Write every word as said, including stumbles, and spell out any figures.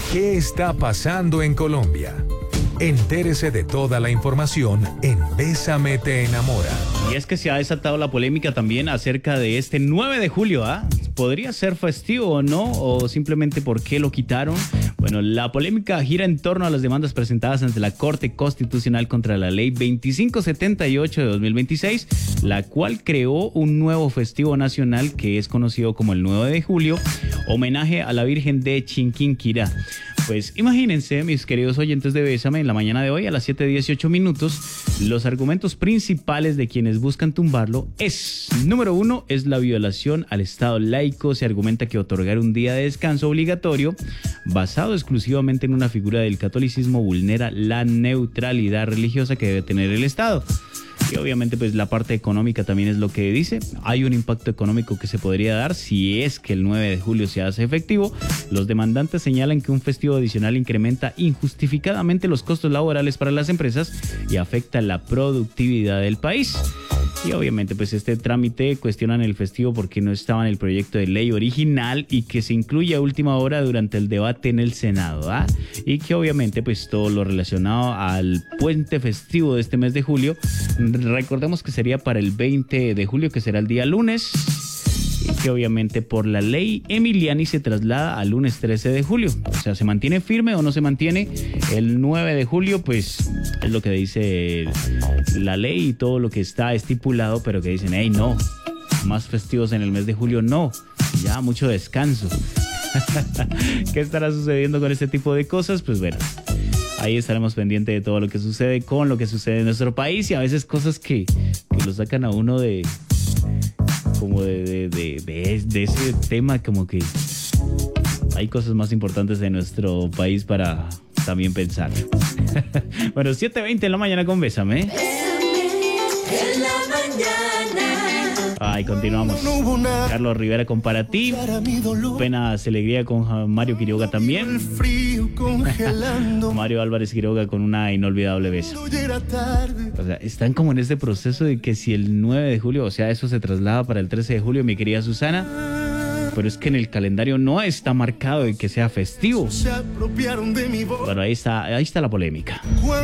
¿Qué está pasando en Colombia? Entérese de toda la información en Bésame te enamora. Y es que se ha desatado la polémica también acerca de este nueve de julio, ¿ah? ¿Podría ser festivo o no? ¿O simplemente por qué lo quitaron? Bueno, la polémica gira en torno a las demandas presentadas ante la Corte Constitucional contra la Ley veinticinco setenta y ocho de dos mil veintiséis, la cual creó un nuevo festivo nacional que es conocido como el nueve de julio, homenaje a la Virgen de Chinquinquirá. Pues imagínense, mis queridos oyentes de Bésame, en la mañana de hoy a las siete dieciocho minutos, los argumentos principales de quienes buscan tumbarlo es, número uno, es la violación al Estado laico. Se argumenta que otorgar un día de descanso obligatorio basado exclusivamente en una figura del catolicismo vulnera la neutralidad religiosa que debe tener el Estado. Y obviamente pues la parte económica también es lo que dice. Hay un impacto económico que se podría dar si es que el nueve de julio se hace efectivo. Los demandantes señalan que un festivo adicional incrementa injustificadamente los costos laborales para las empresas y afecta la productividad del país. Y obviamente pues este trámite cuestionan el festivo porque no estaba en el proyecto de ley original y que se incluye a última hora durante el debate en el Senado, ¿ah? Y que obviamente pues todo lo relacionado al puente festivo de este mes de julio, recordemos que sería para el veinte de julio, que será el día lunes, y que obviamente por la ley Emiliani se traslada al lunes trece de julio. O sea, ¿se mantiene firme o no se mantiene? El nueve de julio, pues, es lo que dice la ley y todo lo que está estipulado, pero que dicen, hey, no, más festivos en el mes de julio, no, ya mucho descanso. ¿Qué estará sucediendo con este tipo de cosas? Pues bueno, ahí estaremos pendientes de todo lo que sucede con lo que sucede en nuestro país y a veces cosas que, que lo sacan a uno de... como de, de, de, de, de ese tema, como que hay cosas más importantes de nuestro país para también pensar. Bueno, siete veinte en la mañana con Bésame. En la mañana. Ay, continuamos. Carlos Rivera con Para Ti. Penas Alegría con Mario Quiroga también. Mario Álvarez Quiroga con Una Inolvidable Beso. O sea, están como en este proceso de que si el nueve de julio, o sea, eso se traslada para el trece de julio, mi querida Susana. Pero es que en el calendario no está marcado de que sea festivo. Bueno, ahí está, ahí está la polémica.